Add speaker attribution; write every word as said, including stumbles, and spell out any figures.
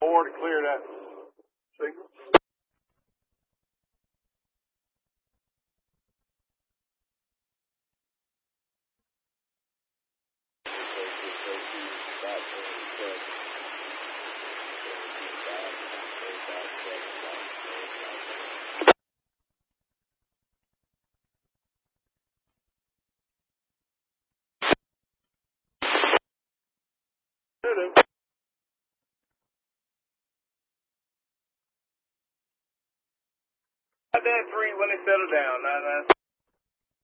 Speaker 1: Four to clear that signal. That three when they settle down. Nah, nah.